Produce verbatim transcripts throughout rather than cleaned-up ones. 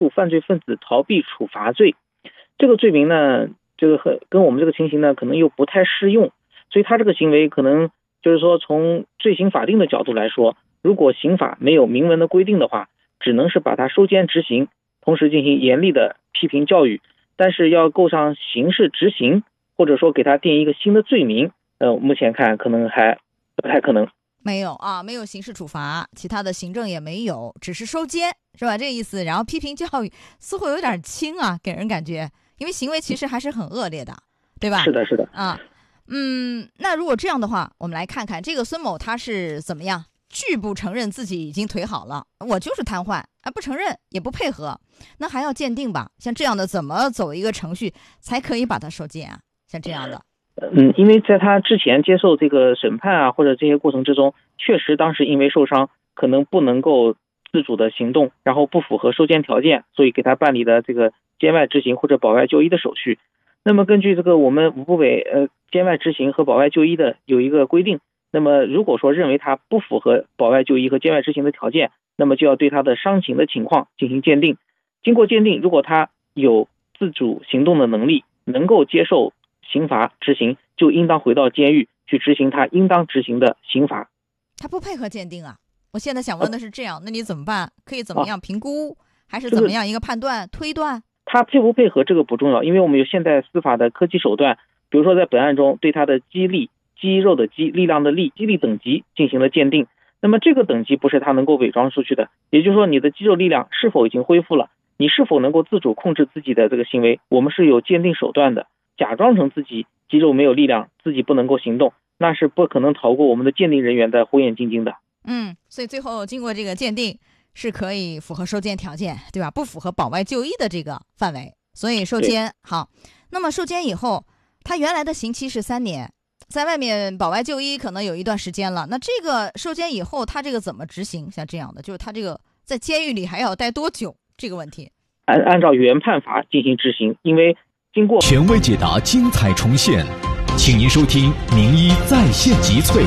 助犯罪分子逃避处罚罪。这个罪名呢，这个和跟我们这个情形呢，可能又不太适用，所以他这个行为可能就是说，从罪行法定的角度来说，如果刑法没有明文的规定的话，只能是把它收监执行，同时进行严厉的批评教育，但是要构上刑事执行，或者说给他定一个新的罪名，呃，目前看可能还不太可能。 没有啊，没有刑事处罚，其他的行政也没有，只是收监，是吧？这个意思。然后批评教育似乎有点轻啊，给人感觉，因为行为其实还是很恶劣的，对吧？ 是的，是的啊，嗯，那如果这样的话，我们来看看这个孙某他是怎么样，拒不承认自己已经腿好了，我就是瘫痪啊，不承认也不配合，那还要鉴定吧？像这样的怎么走一个程序才可以把他收监啊？像这样的。 嗯，因为在他之前接受这个审判啊，或者这些过程之中，确实当时因为受伤，可能不能够自主的行动，然后不符合收监条件，所以给他办理的这个监外执行或者保外就医的手续。那么根据这个我们五部委呃监外执行和保外就医的有一个规定，那么如果说认为他不符合保外就医和监外执行的条件，那么就要对他的伤情的情况进行鉴定。经过鉴定，如果他有自主行动的能力，能够接受刑罚执行，就应当回到监狱去执行他应当执行的刑罚。 他不配合鉴定啊！我现在想问的是这样，那你怎么办？可以怎么样评估，还是怎么样一个判断、推断？ 他配不配合这个不重要，因为我们有现在司法的科技手段，比如说在本案中对他的肌力、肌肉的肌、力量的力、肌力等级进行了鉴定。那么这个等级不是他能够伪装出去的，也就是说你的肌肉力量是否已经恢复了，你是否能够自主控制自己的这个行为，我们是有鉴定手段的。假装成自己肌肉没有力量，自己不能够行动，那是不可能逃过我们的鉴定人员的火眼金睛的。 嗯，所以最后经过这个鉴定是可以符合收监条件，对吧？不符合保外就医的这个范围，所以收监。好，那么收监以后，他原来的刑期是三年，在外面保外就医可能有一段时间了，那这个收监以后他这个怎么执行？像这样的，就是他这个在监狱里还要待多久这个问题？ 按按照原判法进行执行，因为经过权威解答，精彩重现，请您收听名医在线集萃。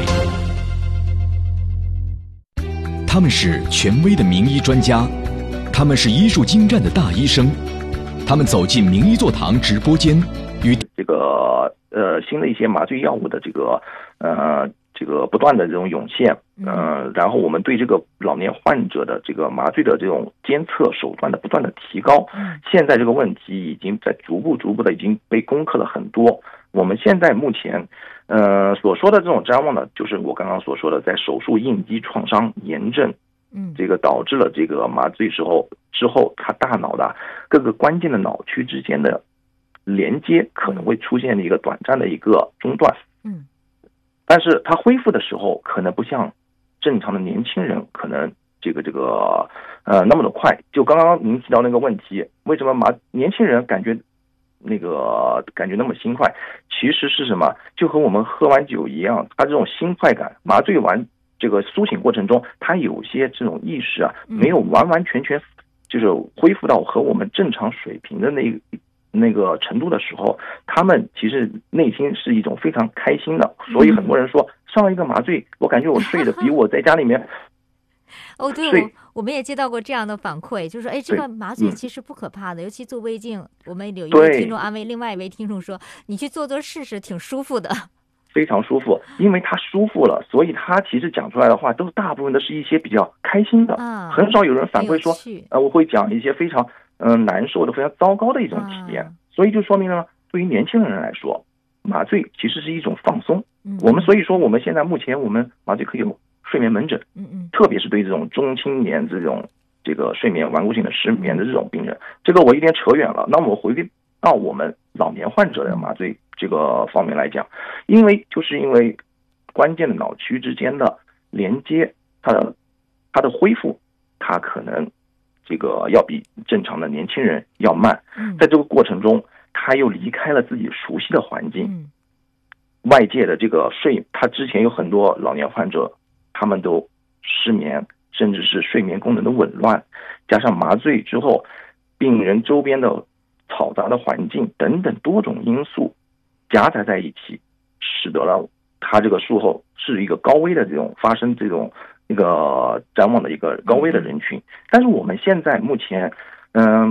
他们是权威的名医专家，他们是医术精湛的大医生，他们走进名医座堂直播间，与这个呃新的一些麻醉药物的这个呃这个不断的这种涌现，呃，然后我们对这个老年患者的这个麻醉的这种监测手段的不断的提高，现在这个问题已经在逐步逐步的已经被攻克了很多。我们现在目前呃所说的这种谵妄呢，就是我刚刚所说的，在手术应激创伤炎症，嗯，这个导致了这个麻醉时候之后，他大脑的各个关键的脑区之间的连接可能会出现一个短暂的一个中断，嗯。但是它恢复的时候，可能不像正常的年轻人，可能这个这个呃那么的快。就刚刚您提到那个问题，为什么麻年轻人感觉那个感觉那么心快？其实是什么？就和我们喝完酒一样，他这种心快感，麻醉完这个苏醒过程中，他有些这种意识啊，没有完完全全就是恢复到和我们正常水平的那个。那个程度的时候，他们其实内心是一种非常开心的，所以很多人说上了一个麻醉，我感觉我睡得比我在家里面哦，对，我我们也接到过这样的反馈，就是说，哎，这个麻醉其实不可怕的，尤其做胃镜，我们有一位听众安慰另外一位听众说，你去做做试试，挺舒服的。 非常舒服，因为他舒服了，所以他其实讲出来的话都大部分都是一些比较开心的，啊、很少有人反馈说，呃，我会讲一些非常嗯、呃、难受的、非常糟糕的一种体验，啊、所以就说明了，对于年轻人来说，麻醉其实是一种放松。嗯、我们所以说，我们现在目前我们麻醉可以有睡眠门诊，嗯嗯，特别是对这种中青年这种这个睡眠顽固性的失眠的这种病人，这个我有点扯远了，那我回归到我们老年患者的麻醉这个方面来讲，因为就是因为关键的脑区之间的连接，它的它的恢复，它可能这个要比正常的年轻人要慢。在这个过程中，他又离开了自己熟悉的环境，外界的这个睡，他之前有很多老年患者，他们都失眠，甚至是睡眠功能的紊乱，加上麻醉之后，病人周边的嘈杂的环境等等多种因素夹杂在一起，使得了他这个术后是一个高危的这种发生这种一个谵妄的一个高危的人群。但是我们现在目前嗯、呃